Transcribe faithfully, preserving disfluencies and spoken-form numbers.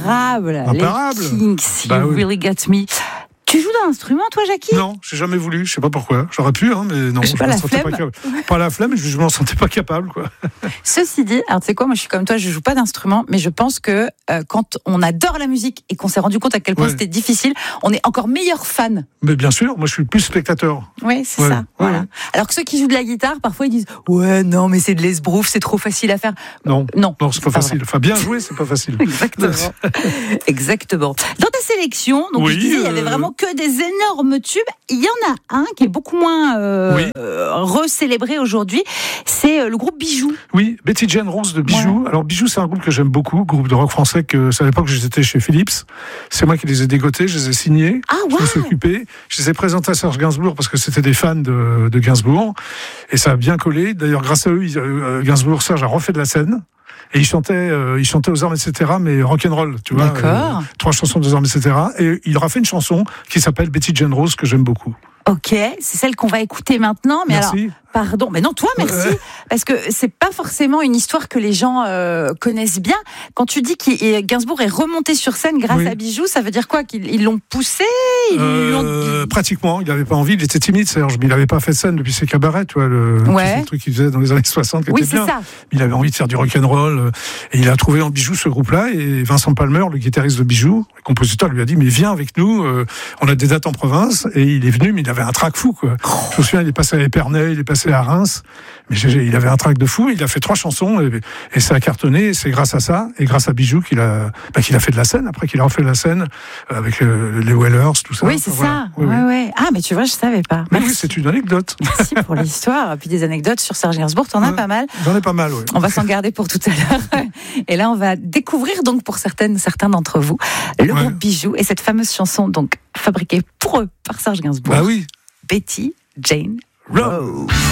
Imparable. Imparable. Les Kinks, Bah You oui. Really Got Me. Tu joues d'un instrument, toi, Jackie ? Non, j'ai jamais voulu. Je sais pas pourquoi. J'aurais pu, hein, mais non. Je sais pas, me la sentais pas, flemme. capable. Pas la flemme, je, je m'en sentais pas capable, quoi. Ceci dit, alors tu sais quoi, moi je suis comme toi, je joue pas d'instrument, mais je pense que euh, quand on adore la musique et qu'on s'est rendu compte à quel point Ouais. c'était difficile, on est encore meilleur fan. Mais bien sûr, moi je suis plus spectateur. Oui, c'est Ouais. ça. Ouais, Voilà. ouais. Alors que ceux qui jouent de la guitare, parfois ils disent ouais, non, mais c'est de l'esbrouf, c'est trop facile à faire. Non, Non, non, c'est pas pas facile. Enfin, bien jouer, c'est pas facile. Exactement. Exactement. Dans ta sélection, donc Oui, je disais, il y avait euh, vraiment que des énormes tubes. Il y en a un qui est beaucoup moins euh, Oui. euh, recélébré aujourd'hui. C'est euh, le groupe Bijou. Oui, Betty Jane Rose de Bijou. Alors Bijou, c'est un groupe que j'aime beaucoup, groupe de rock français que c'est à l'époque j'étais chez Philips. C'est moi qui les ai dégotés, je les ai signés, Ah, je me suis waouh. occupé. Je les ai présentés à Serge Gainsbourg parce que c'était des fans de, de Gainsbourg et ça a bien collé. D'ailleurs, grâce à eux, ils, euh, Gainsbourg, Serge a refait de la scène. Et il chantait, euh, il chantait aux armes, et cetera, mais rock'n'roll, tu vois. D'accord. Euh, trois chansons aux armes, et cetera. Et il aura fait une chanson qui s'appelle Betty Jane Rose, que j'aime beaucoup. Ok, c'est celle qu'on va écouter maintenant. Mais Merci. alors, pardon, mais non, toi, merci, Ouais. parce que c'est pas forcément une histoire que les gens euh, connaissent bien. Quand tu dis que Gainsbourg est remonté sur scène grâce Oui. à Bijou, ça veut dire quoi ? Qu'ils ils l'ont poussé ils l'ont- Euh, pratiquement, il n'avait pas envie, il était timide, Serge, mais il n'avait pas fait de scène depuis ses cabarets, tu vois, le, Ouais. le truc qu'il faisait dans les années soixante, qui Oui, était c'est bien. ça. Il avait envie de faire du rock'n'roll, euh, et il a trouvé en Bijou ce groupe-là, et Vincent Palmer, le guitariste de Bijou, le compositeur, lui a dit, mais viens avec nous, euh, on a des dates en province, et il est venu, mais il avait un trac fou, quoi. Je me souviens, il est passé à Épernay, il est passé à Reims, mais j'ai- il avait un trac de fou, il a fait trois chansons, et, et ça a cartonné, et c'est grâce à ça, et grâce à Bijou qu'il a, bah, qu'il a fait de la scène, après qu'il a refait de la scène, euh, avec euh, les Wellers, tout ça. Oui, c'est Voilà. ça. Oui, oui. Ouais, ouais. Ah, mais tu vois, je savais pas. Mais oui, Merci. c'est une anecdote. Merci pour l'histoire. Puis des anecdotes sur Serge Gainsbourg, t'en as Ouais. pas mal. J'en ai pas mal, oui. On va s'en garder pour tout à l'heure. Et là, on va découvrir donc pour certaines, certains d'entre vous le Ouais. groupe Bijou et cette fameuse chanson donc fabriquée pour eux par Serge Gainsbourg. Bah oui. Betty Jane Rose.